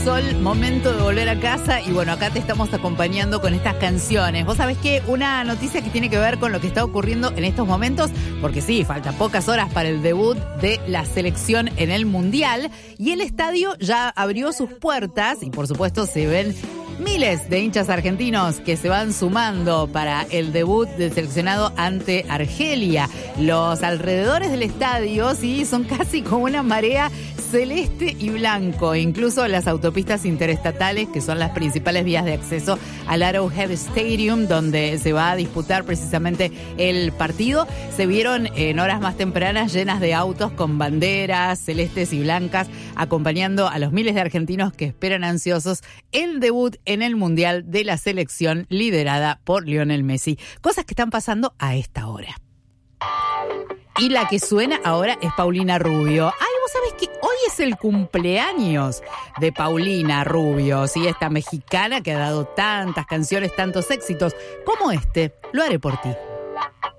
Sol, momento de volver a casa y bueno, acá te estamos acompañando con estas canciones. Vos sabés que una noticia que tiene que ver con lo que está ocurriendo en estos momentos, porque sí, faltan pocas horas para el debut de la selección en el Mundial y el estadio ya abrió sus puertas y por supuesto se ven miles de hinchas argentinos que se van sumando para el debut del seleccionado ante Argelia. Los alrededores del estadio, sí, son casi como una marea celeste y blanco. Incluso las autopistas interestatales, que son las principales vías de acceso al Arrowhead Stadium, donde se va a disputar precisamente el partido, se vieron en horas más tempranas llenas de autos con banderas celestes y blancas, acompañando a los miles de argentinos que esperan ansiosos el debut en el Mundial de la selección liderada por Lionel Messi. Cosas que están pasando a esta hora. Y la que suena ahora es Paulina Rubio. Ay, vos sabés que hoy es el cumpleaños de Paulina Rubio, ¿sí? Esta mexicana que ha dado tantas canciones, tantos éxitos como este. Lo haré por ti.